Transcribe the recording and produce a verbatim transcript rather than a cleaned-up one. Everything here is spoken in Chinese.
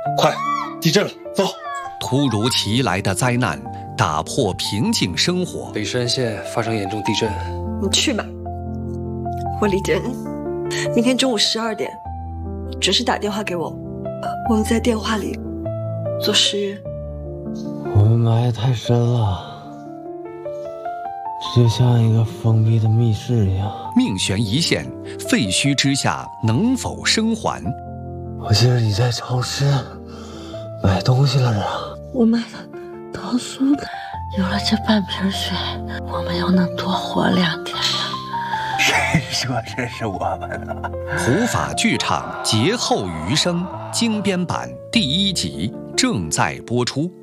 快，地震了，走！ 突如其来的灾难打破平静生活。 北山县发生严重地震， 你去吧，我理解你。明天中午十二点，准时打电话给我，我们在电话里做誓约。 我们埋得太深了。 就像一个封闭的密室一样， 命悬一线，废墟之下能否生还？ 我记得你在超市买东西了啊。 我买了桃酥的，有了这半瓶水，我们又能多活两天了。 谁说这是我们的？ 虎法剧场劫后余生精编版第一集正在播出。